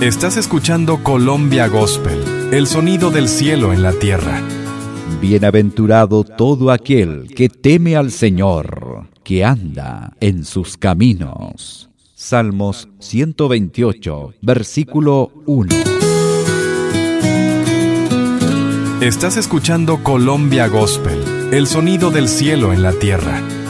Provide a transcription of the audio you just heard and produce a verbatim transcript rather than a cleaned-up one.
Estás escuchando Colombia Gospel, el sonido del cielo en la tierra. Bienaventurado todo aquel que teme al Señor, que anda en sus caminos. Salmos ciento veintiocho, versículo uno. Estás escuchando Colombia Gospel, el sonido del cielo en la tierra.